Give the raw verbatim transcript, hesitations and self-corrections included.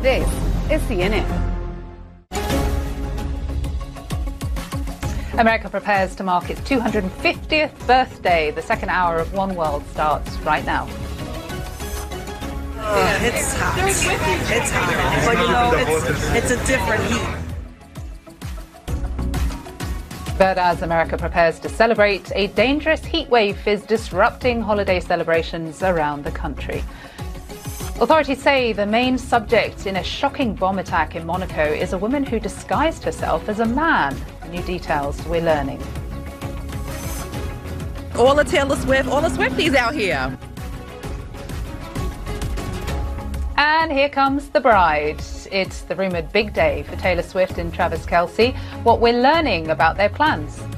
This is C N N. America prepares to mark its two hundred fiftieth birthday. The second hour of One World starts right now. Uh, it's hot. It's hot. But you know, it's, it's a different heat. But as America prepares to celebrate, a dangerous heat wave is disrupting holiday celebrations around the country. Authorities say the main subject in a shocking bomb attack in Monaco is a woman who disguised herself as a man. New details we're learning. All the Taylor Swift, all the Swifties out here. And here comes the bride. It's the rumoured big day for Taylor Swift and Travis Kelce. What we're learning about their plans.